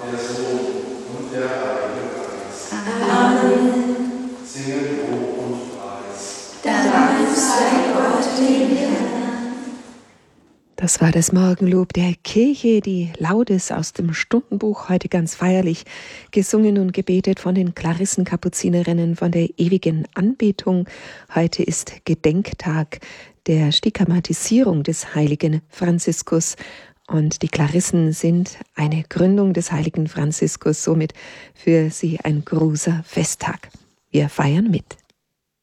der Sohn und der Heilige Geist. Amen. Singe Lob und Preis. Dank sei Gott dem Herrn. Das war das Morgenlob der Kirche, die Laudes aus dem Stundenbuch, heute ganz feierlich gesungen und gebetet von den Klarissenkapuzinerinnen von der ewigen Anbetung. Heute ist Gedenktag der Stigmatisierung des heiligen Franziskus und die Klarissen sind eine Gründung des heiligen Franziskus, somit für sie ein großer Festtag. Wir feiern mit.